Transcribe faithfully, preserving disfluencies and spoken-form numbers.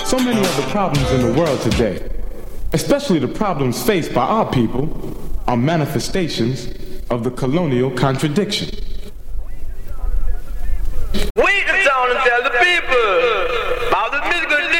So many of the problems in the world today, especially the problems faced by our people, are manifestations of the colonial contradiction. We in town and tell the people about the musical